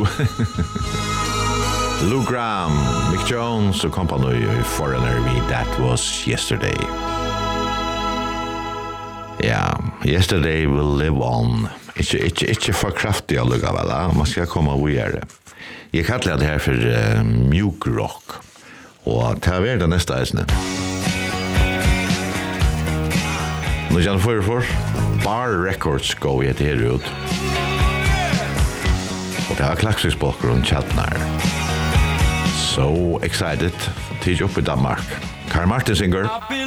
Lou Gramm, Mick Jones og company Foreigner with That Was Yesterday. Ja, Yesterday will live on. Ikke for kraftig allikevel, man skal komme og gjøre det. Jeg kaller det her for mjuk rock, og det er det neste eisene. Nå kjenner for Bar Records går i et her ut. Og det har klaksingsbolker og Chatnar. So excited, tidlig opp i Danmark. Karl Martin synger.